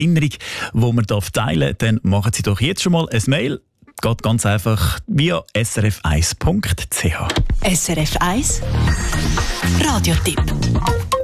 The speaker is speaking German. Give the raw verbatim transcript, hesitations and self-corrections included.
Erinnerung, die man teilen darf, dann machen Sie doch jetzt schon mal ein Mail. Geht ganz einfach via s r f eins punkt c h. S R F eins Radiotipp.